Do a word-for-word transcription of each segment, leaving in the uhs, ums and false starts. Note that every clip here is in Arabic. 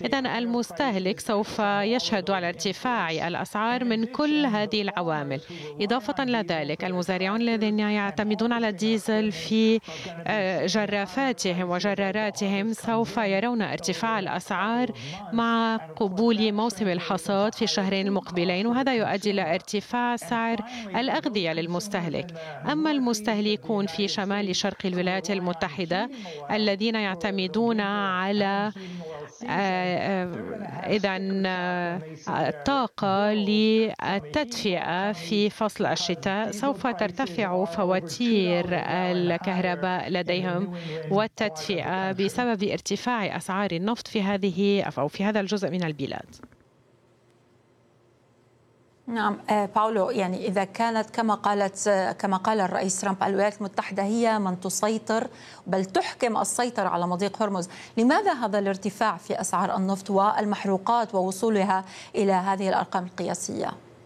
إذن المستهلك سوف يشهد على ارتفاع الأسعار من كل هذه العوامل. إضافة إلى ذلك المزارعون الذين يعتمدون على الديزل في جرافاتهم وجراراتهم سوف يرون ارتفاع الأسعار مع قبول موسم الحصاد في الشهرين المقبلين، وهذا يؤدي إلى ارتفاع سعر الأغذية للمستهلك. أما المستهلكون في شمال شرق الولايات المتحدة الذين يعتمدون على إذن الطاقة للتدفئة في فصل الشتاء، سوف ترتفع فواتير الكهرباء لديهم والتدفئة بسبب ارتفاع أسعار النفط في هذه أو في هذا الجزء من البلاد. نعم باولو، يعني إذا كانت كما قالت كما قال الرئيس ترامب الولايات المتحدة هي من تسيطر بل تحكم السيطرة على مضيق هرمز، لماذا هذا الارتفاع في أسعار النفط والمحروقات ووصولها إلى هذه الأرقام القياسية؟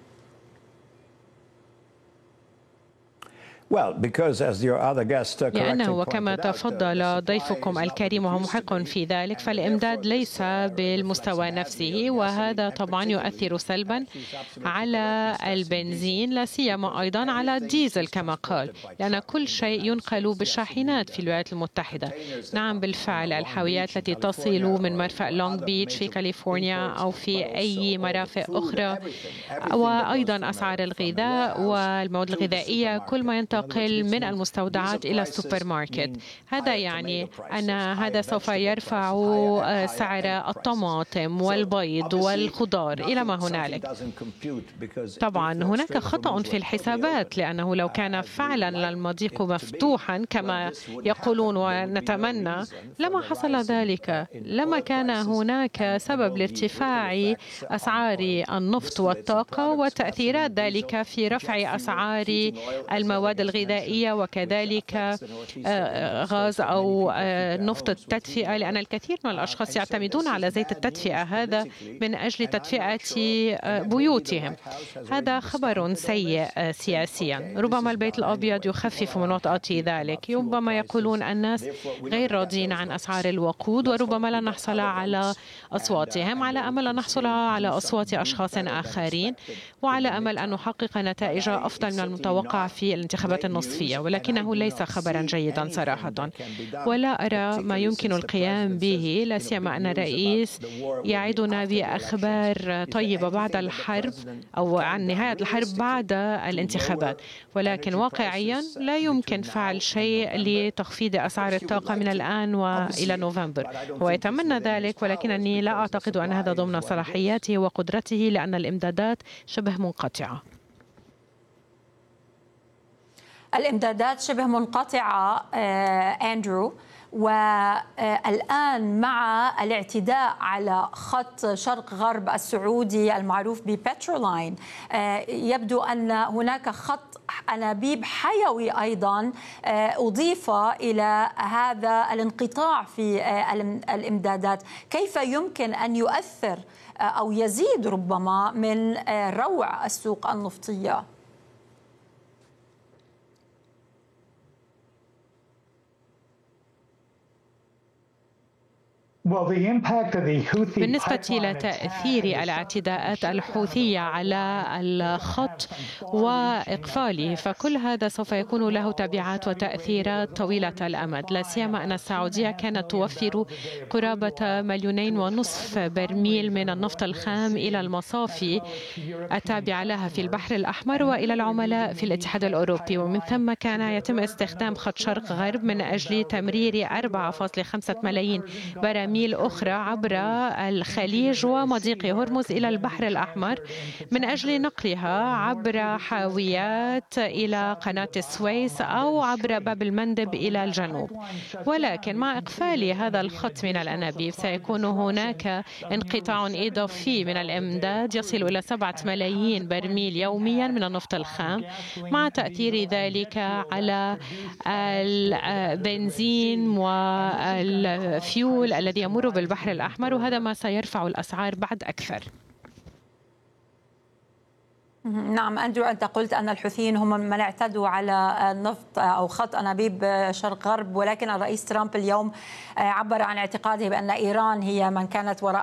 لأنه وكما تفضل ضيفكم الكريم وهو محق في ذلك، فالإمداد ليس بالمستوى نفسه، وهذا طبعا يؤثر سلبا على البنزين، لا سيما أيضا على الديزل كما قال، لأن كل شيء ينقل بالشاحنات في الولايات المتحدة. نعم بالفعل الحاويات التي تصل من مرفأ لونغ بيتش في كاليفورنيا أو في أي مرافق أخرى، وأيضا أسعار الغذاء والمواد الغذائية، كل ما ينتقل من المستودعات إلى السوبر ماركت. هذا يعني أن هذا سوف يرفع سعر الطماطم والبيض والخضار إلى ما هنالك. طبعا هناك خطأ في الحسابات، لأنه لو كان فعلا المضيق مفتوحا كما يقولون ونتمنى لما حصل ذلك، لما كان هناك سبب لارتفاع أسعار النفط والطاقة وتأثيرات ذلك في رفع أسعار المواد الغذائية وكذلك غاز أو نفط التدفئة، لأن الكثير من الأشخاص يعتمدون على زيت التدفئة هذا من أجل تدفئة بيوتهم. هذا خبر سيء سياسيا. ربما البيت الأبيض يخفف من وطأة ذلك، ربما يقولون الناس غير راضين عن أسعار الوقود وربما لا نحصل على أصواتهم، على أمل أن نحصل على أصوات أشخاص آخرين وعلى أمل أن نحقق نتائج أفضل من المتوقع في الانتخابات النصفية، ولكنه ليس خبرا جيدا صراحة، ولا أرى ما يمكن القيام به، لا سيما أن الرئيس يعدنا بأخبار طيبة بعد الحرب أو عن نهاية الحرب بعد الانتخابات، ولكن واقعيا لا يمكن فعل شيء لتخفيض أسعار الطاقة من الآن وإلى نوفمبر. هو يتمنى ذلك، ولكنني لا أعتقد أن هذا ضمن صلاحياته وقدرته، لأن الإمدادات شبه منقطعة. الإمدادات شبه منقطعة أندرو، والآن مع الاعتداء على خط شرق غرب السعودي المعروف ببترولاين، يبدو أن هناك خط أنابيب حيوي أيضا أضيف إلى هذا الانقطاع في الإمدادات. كيف يمكن أن يؤثر أو يزيد ربما من روع السوق النفطية؟ بالنسبة إلى تأثير الاعتداءات الحوثية على الخط وإقفاله، فكل هذا سوف يكون له تبعات وتأثيرات طويلة الأمد، لا سيما أن السعودية كانت توفر قرابة مليونين ونصف برميل من النفط الخام إلى المصافي التابعة لها في البحر الأحمر وإلى العملاء في الاتحاد الأوروبي، ومن ثم كان يتم استخدام خط شرق غرب من أجل تمرير أربعة فاصلة خمسة ملايين براميل أخرى عبر الخليج ومضيق هرمز إلى البحر الأحمر من أجل نقلها عبر حاويات إلى قناة السويس أو عبر باب المندب إلى الجنوب. ولكن مع إقفال هذا الخط من الأنابيب سيكون هناك انقطاع إضافي من الإمداد يصل إلى سبعة ملايين برميل يوميا من النفط الخام، مع تأثير ذلك على البنزين والفيول الذي يمر بالبحر الأحمر، وهذا ما سيرفع الأسعار بعد أكثر. نعم أندرو، أنت قلت أن الحوثيين هم من اعتدوا على النفط أو خط أنابيب شرق غرب، ولكن الرئيس ترامب اليوم عبر عن اعتقاده بأن إيران هي من كانت وراء